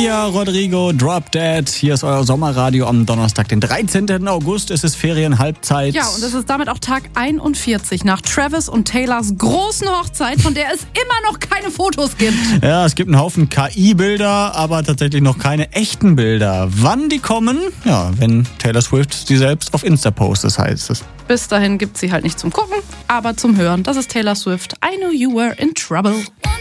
Olivia Rodrigo, Drop Dead. Hier ist euer Sommerradio am Donnerstag, den 13. August. Es ist Ferienhalbzeit. Ja, und es ist damit auch Tag 41 nach Travis und Taylors großen Hochzeit, von der es immer noch keine Fotos gibt. Ja, es gibt einen Haufen KI-Bilder, aber tatsächlich noch keine echten Bilder. Wann die kommen? Ja, wenn Taylor Swift sie selbst auf Insta postet, heißt es. Bis dahin gibt sie halt nicht zum Gucken, aber zum Hören. Das ist Taylor Swift. I Knew You Were in Trouble.